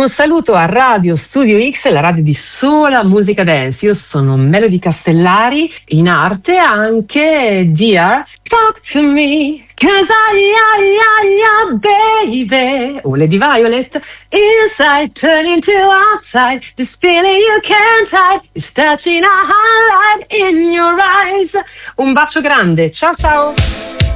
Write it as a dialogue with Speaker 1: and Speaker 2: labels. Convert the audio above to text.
Speaker 1: Un saluto a Radio Studio X, la radio di sola musica dance. Io sono Melody Castellari, in arte anche Dear Talk to Me, 'cause baby, oh Lady Violet, inside turning to outside, this feeling you can't hide, is touching a highlight in your eyes. Un bacio grande, ciao ciao!